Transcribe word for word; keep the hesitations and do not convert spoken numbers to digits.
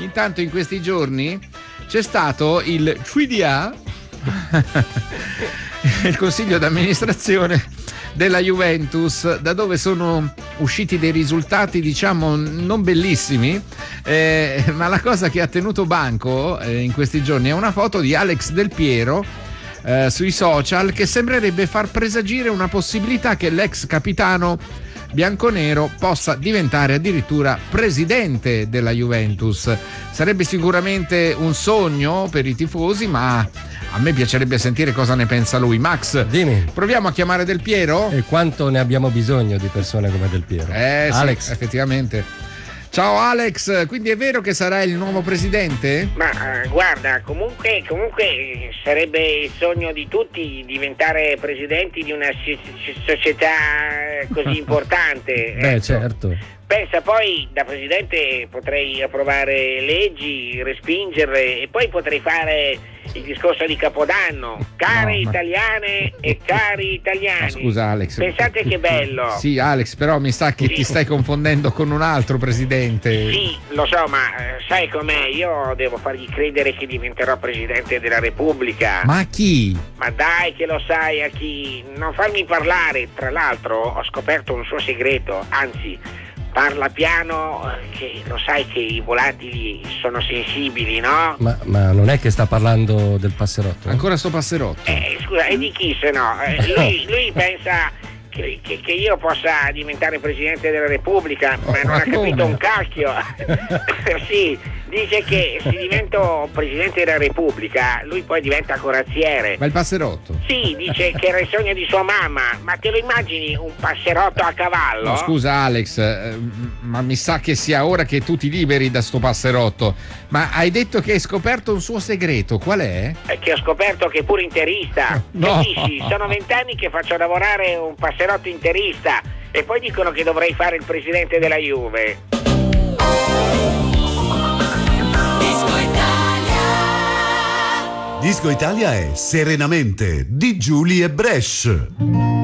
Intanto in questi giorni c'è stato il C D A, il consiglio d'amministrazione della Juventus, da dove sono usciti dei risultati diciamo non bellissimi, eh, ma la cosa che ha tenuto banco eh, in questi giorni è una foto di Alex Del Piero eh, sui social, che sembrerebbe far presagire una possibilità che l'ex capitano bianconero possa diventare addirittura presidente della Juventus. Sarebbe sicuramente un sogno per i tifosi, ma a me piacerebbe sentire cosa ne pensa lui. Max, dimmi. Proviamo a chiamare Del Piero? E quanto ne abbiamo bisogno di persone come Del Piero? Eh Alex. sì, effettivamente. Ciao Alex, quindi è vero che sarà il nuovo presidente? Ma eh, guarda, comunque, comunque sarebbe il sogno di tutti diventare presidenti di una si- si- società così importante. Beh, ecco. certo. Pensa, poi da presidente potrei approvare leggi, respingerle, e poi potrei fare il discorso di Capodanno. Care No, ma... italiane e cari italiani. Ma scusa Alex. Pensate che bello. Sì Alex, però mi sa che Sì. ti stai confondendo con un altro presidente. Sì, lo so, ma eh, sai com'è? Io devo fargli credere che diventerò presidente della Repubblica. Ma a chi? Ma dai che lo sai a chi? Non farmi parlare. Tra l'altro ho scoperto un suo segreto, anzi parla piano, che lo sai che i volatili sono sensibili, no? Ma, ma non è che sta parlando del passerotto? Ancora sto passerotto. Eh, scusa, e di chi se no? Eh, lui, lui pensa che, che, che io possa diventare presidente della Repubblica, ma non ha capito un cacchio. Sì, dice che se divento presidente della Repubblica lui poi diventa corazziere. Ma il passerotto? Sì, dice che era il sogno di sua mamma, ma te lo immagini un passerotto a cavallo? No, scusa Alex, eh, ma mi sa che sia ora che tu ti liberi da sto passerotto. Ma hai detto che hai scoperto un suo segreto, qual è? È che ho scoperto che è pure interista. No. Che dici? Sono vent'anni che faccio lavorare un passerotto interista e poi dicono che dovrei fare il presidente della Juve. Disco Italia è Serenamente di Giulia Brescia.